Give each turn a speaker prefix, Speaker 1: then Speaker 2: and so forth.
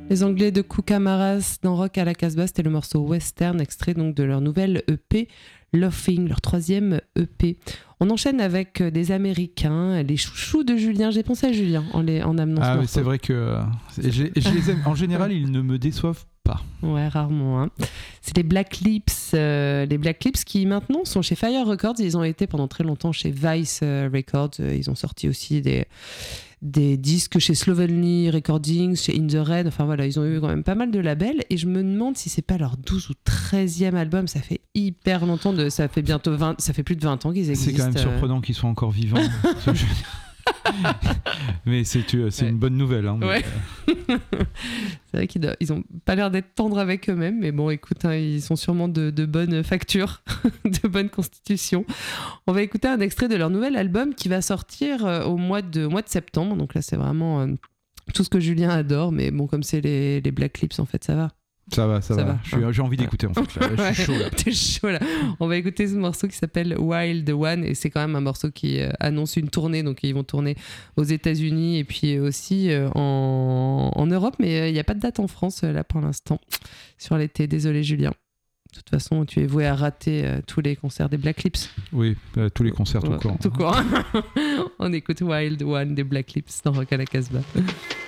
Speaker 1: Les Anglais de Cucamaras dans Rock à la Casbah, c'était le morceau Western, extrait donc de leur nouvelle EP Laughing, leur 3e EP. On enchaîne avec des Américains, les chouchous de Julien. J'ai pensé à Julien en amenant ce morceau.
Speaker 2: C'est vrai que je les aime. En général, ils ne me déçoivent pas.
Speaker 1: Ouais, rarement. Hein. C'est les Black Lips. Les Black Lips qui maintenant sont chez Fire Records. Ils ont été pendant très longtemps chez Vice Records. Ils ont sorti aussi des disques chez Slovenly Recordings, chez In The Red, enfin voilà, ils ont eu quand même pas mal de labels, et je me demande si c'est pas leur 12 ou 13e album, ça fait hyper longtemps, ça fait bientôt 20, ça fait plus de 20 ans qu'ils existent.
Speaker 2: C'est quand même surprenant qu'ils soient encore vivants. Mais c'est une bonne nouvelle. Hein,
Speaker 1: ouais. C'est vrai qu'ils ont pas l'air d'être tendres avec eux-mêmes, mais bon, écoute, hein, ils sont sûrement de bonne facture, de bonne constitution. On va écouter un extrait de leur nouvel album qui va sortir au mois de septembre. Donc là, c'est vraiment tout ce que Julien adore, mais bon, comme c'est les Black Lips, en fait, ça va.
Speaker 2: Ça va. J'ai envie d'écouter en fait. Là, je suis chaud là.
Speaker 1: T'es chaud là. On va écouter ce morceau qui s'appelle Wild One, et c'est quand même un morceau qui annonce une tournée. Donc ils vont tourner aux États-Unis et puis aussi en Europe, mais il n'y a pas de date en France là pour l'instant sur l'été. Désolé Julien. De toute façon, tu es voué à rater tous les concerts des Black Lips.
Speaker 2: Oui, tous les concerts tout court.
Speaker 1: Tout court. On écoute Wild One des Black Lips dans Rock à la Casbah.